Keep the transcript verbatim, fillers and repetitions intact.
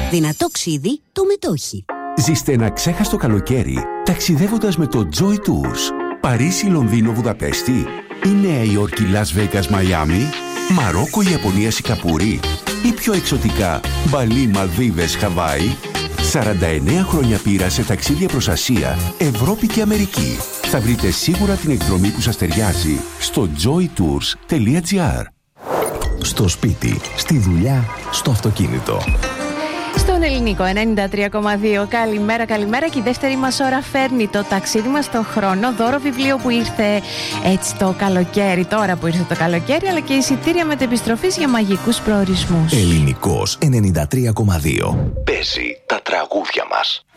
Δυνατό ξύδι, το μετόχι. Ζήστε ένα ξέχαστο καλοκαίρι ταξιδεύοντας με το Joy Tours. Παρίσι, Λονδίνο, Βουδαπέστη ή Νέα Υόρκη, Λας Βέγκας, Μαϊάμι, Μαρόκο, Ιαπωνία, Σιγκαπούρη ή πιο εξωτικά Μπαλί, Μαλδίβες, Χαβάη. σαράντα εννέα χρόνια πείρα σε ταξίδια προς Ασία, Ευρώπη και Αμερική. Θα βρείτε σίγουρα την εκδρομή που σας ταιριάζει στο joy tours τελεία gr. Στο σπίτι, στη δουλειά, στο αυτοκίνητο. Στον Ελληνικό ενενήντα τρία κόμμα δύο. Καλημέρα, καλημέρα. Και η δεύτερη μας ώρα φέρνει το ταξίδι μας στον χρόνο. Δώρο βιβλίο που ήρθε έτσι το καλοκαίρι, τώρα που ήρθε το καλοκαίρι, αλλά και εισιτήρια μετεπιστροφής για μαγικούς προορισμούς. Ελληνικός ενενήντα τρία κόμμα δύο. Παίζει τα τραγούδια μας.